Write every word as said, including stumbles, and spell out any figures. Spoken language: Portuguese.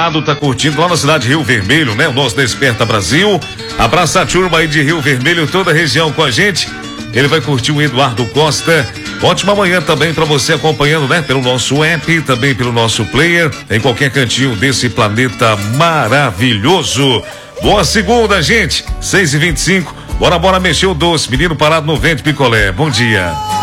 Conrado tá curtindo lá na cidade de Rio Vermelho, né? O nosso Desperta Brasil. Abraça a turma aí de Rio Vermelho, toda a região com a gente. Ele vai curtir o Eduardo Costa. Ótima manhã também para você acompanhando, né? Pelo nosso app, também pelo nosso player, em qualquer cantinho desse planeta maravilhoso. Boa segunda, gente. seis e vinte e cinco. Bora, bora mexer o doce. Menino parado no vento picolé. Bom dia.